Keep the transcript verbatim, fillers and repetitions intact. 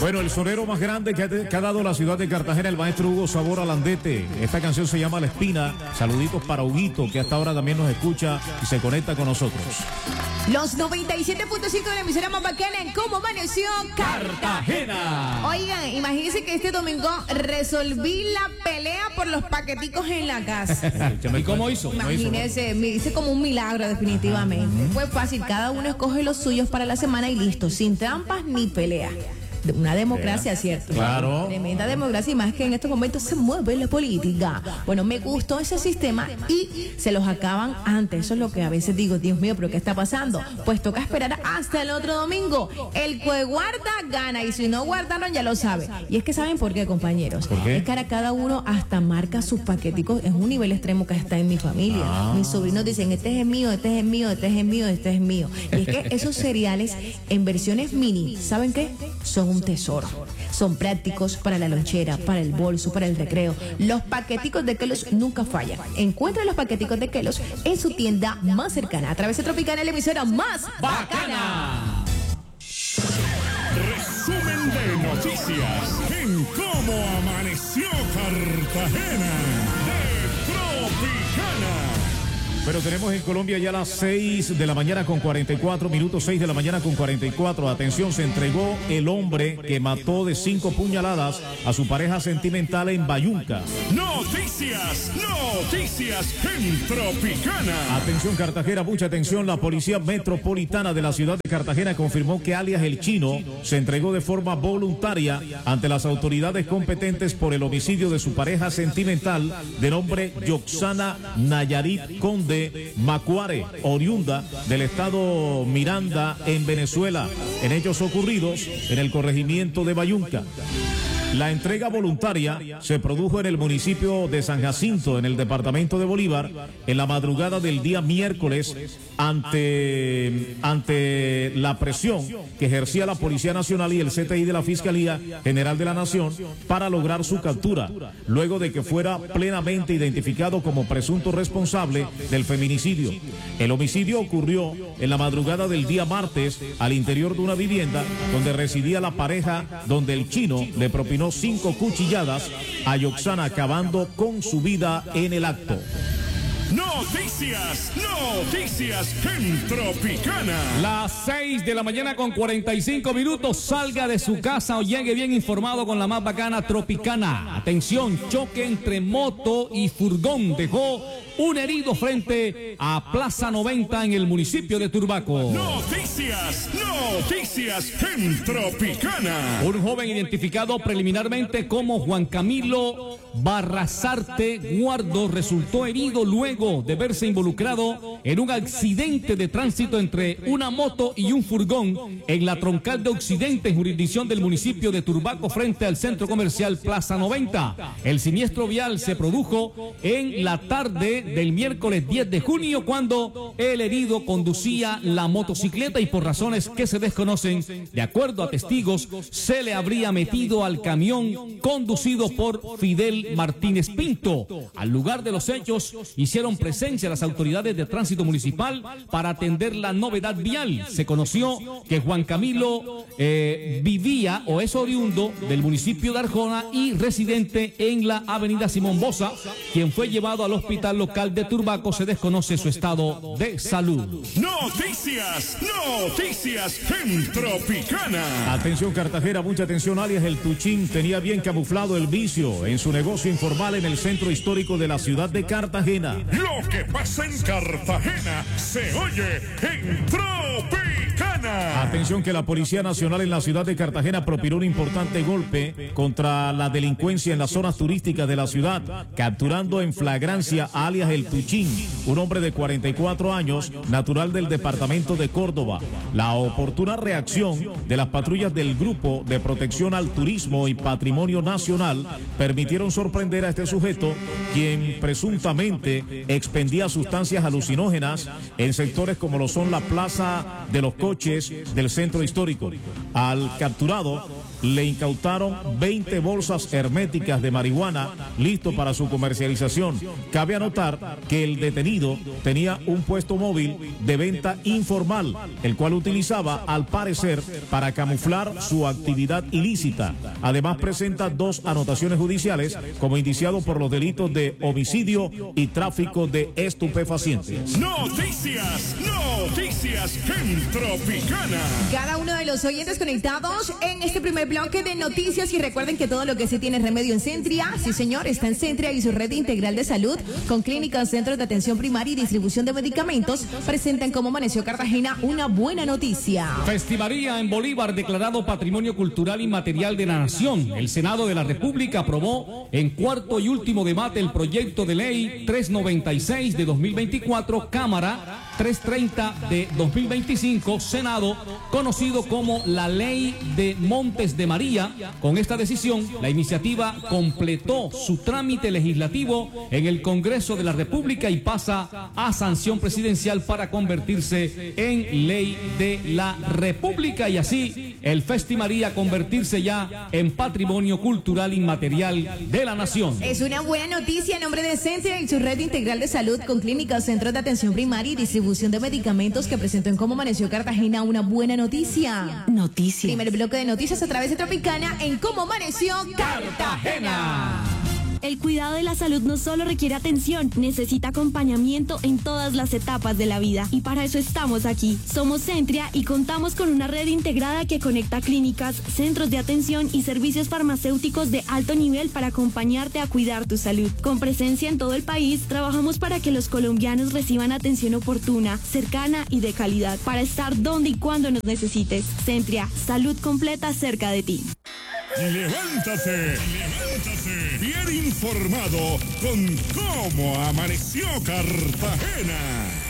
Bueno, el sonero más grande que ha, que ha dado la ciudad de Cartagena, el maestro Hugo Sabor Alandete. Esta canción se llama La Espina. Saluditos para Huguito, que hasta ahora también nos escucha y se conecta con nosotros. Los noventa y siete punto cinco de la emisora más bacana en Cómo Amaneció Cartagena. Oigan, imagínense que este domingo resolví la pelea por los paqueticos en la casa. ¿Y cómo hizo? Imagínense, me hice como un milagro definitivamente. Fue fácil, cada uno escoge los suyos para la semana y listo, sin trampas ni pelea. Una democracia, ¿cierto? Claro. Tremenda democracia, y más que en estos momentos se mueve la política. Bueno, me gustó ese sistema y se los acaban antes. Eso es lo que a veces digo, Dios mío, ¿pero qué está pasando? Pues toca esperar hasta el otro domingo. El que guarda, gana. Y si no guardaron, ya lo sabe. Y es que ¿saben por qué, compañeros? ¿Por qué? Es que ahora cada uno hasta marca sus paqueticos. Es un nivel extremo que está en mi familia. Ah. Mis sobrinos dicen, este es mío, este es mío, este es mío, este es mío. Y es que esos cereales en versiones mini, ¿saben qué? Son un tesoro. Son prácticos para la lonchera, para el bolso, para el recreo. Los paqueticos de Kellogg's nunca fallan. Encuentra los paqueticos de Kellogg's en su tienda más cercana. A través de Tropicana, la emisora más bacana. Resumen de noticias en Cómo Amaneció Cartagena de Tropicana. Pero tenemos en Colombia ya las seis de la mañana con cuarenta y cuatro minutos, seis de la mañana con cuarenta y cuatro. Atención, se entregó el hombre que mató de cinco puñaladas a su pareja sentimental en Bayunca. Noticias, noticias en Tropicana. Atención, Cartagena, mucha atención. La Policía Metropolitana de la ciudad de Cartagena confirmó que alias El Chino se entregó de forma voluntaria ante las autoridades competentes por el homicidio de su pareja sentimental de nombre Yoxana Nayarit Conde Macuare, oriunda del estado Miranda en Venezuela, en hechos ocurridos en el corregimiento de Bayunca. La entrega voluntaria se produjo en el municipio de San Jacinto, en el departamento de Bolívar, en la madrugada del día miércoles, ante, ante la presión que ejercía la Policía Nacional y el C T I de la Fiscalía General de la Nación para lograr su captura, luego de que fuera plenamente identificado como presunto responsable del feminicidio. El homicidio ocurrió en la madrugada del día martes al interior de una vivienda donde residía la pareja, donde el Chino le propinó cinco cuchilladas a Yoxana, acabando con su vida en el acto. Noticias, noticias en Tropicana. Las seis de la mañana con cuarenta y cinco minutos. Salga de su casa o llegue bien informado con la más bacana Tropicana. Atención, choque entre moto y furgón dejó un herido frente a Plaza noventa en el municipio de Turbaco. Noticias, noticias en Tropicana. Un joven identificado preliminarmente como Juan Camilo Barrazarte Guardo resultó herido luego de verse involucrado en un accidente de tránsito entre una moto y un furgón en la troncal de Occidente, en jurisdicción del municipio de Turbaco, frente al centro comercial Plaza noventa. El siniestro vial se produjo en la tarde del miércoles diez de junio, cuando el herido conducía la motocicleta y por razones que se desconocen, de acuerdo a testigos, se le habría metido al camión conducido por Fidel Martínez Pinto. Al lugar de los hechos hicieron presencia las autoridades de tránsito municipal para atender la novedad vial. Se conoció que Juan Camilo eh, vivía o es oriundo del municipio de Arjona y residente en la avenida Simón Bosa, quien fue llevado al hospital local de Turbaco. Se desconoce su estado de salud. Noticias, noticias en Tropicana. Atención, Cartagena, mucha atención. Alias El Tuchín tenía bien camuflado el vicio en su negocio informal en el centro histórico de la ciudad de Cartagena. Lo que pasa en Cartagena se oye en Tropicana. Atención, que la Policía Nacional en la ciudad de Cartagena propinó un importante golpe contra la delincuencia en las zonas turísticas de la ciudad, capturando en flagrancia a alias El Tuchín, un hombre de cuarenta y cuatro años, natural del departamento de Córdoba. La oportuna reacción de las patrullas del Grupo de Protección al Turismo y Patrimonio Nacional permitieron sorprender a este sujeto, quien presuntamente expendía sustancias alucinógenas en sectores como lo son la Plaza de los Coches, calles del centro histórico. Al capturado le incautaron veinte bolsas herméticas de marihuana listo para su comercialización. Cabe anotar que el detenido tenía un puesto móvil de venta informal, el cual utilizaba al parecer para camuflar su actividad ilícita. Además presenta dos anotaciones judiciales como indiciado por los delitos de homicidio y tráfico de estupefacientes. Noticias, noticias en Tropicana. Cada uno de los oyentes conectados en este primer bloque de noticias, y recuerden que todo lo que se tiene es remedio en Centria. Sí, señor, está en Centria y su red integral de salud con clínicas, centros de atención primaria y distribución de medicamentos presentan como Amaneció Cartagena una buena noticia. Festimaría en Bolívar declarado Patrimonio Cultural Inmaterial de la Nación. El Senado de la República aprobó en cuarto y último debate el proyecto de ley trescientos noventa y seis de dos mil veinticuatro, Cámara trescientos treinta de dos mil veinticinco, Senado, conocido como la Ley de Montes de María. Con esta decisión, la iniciativa completó su trámite legislativo en el Congreso de la República y pasa a sanción presidencial para convertirse en ley de la República y así el Festimaría convertirse ya en patrimonio cultural inmaterial de la nación. Es una buena noticia en nombre de Centria y su red integral de salud con clínicas, centros de atención primaria y distribución de medicamentos que presentó en Cómo Amaneció Cartagena una buena noticia. Noticias. Primer bloque de noticias a través de Tropicana en Cómo Amaneció Cartagena. El cuidado de la salud no solo requiere atención, necesita acompañamiento en todas las etapas de la vida. Y para eso estamos aquí. Somos Centria y contamos con una red integrada que conecta clínicas, centros de atención y servicios farmacéuticos de alto nivel para acompañarte a cuidar tu salud. Con presencia en todo el país, trabajamos para que los colombianos reciban atención oportuna, cercana y de calidad, para estar donde y cuando nos necesites. Centria, salud completa cerca de ti. Levántate, levántate, bien informado con Cómo Amaneció Cartagena.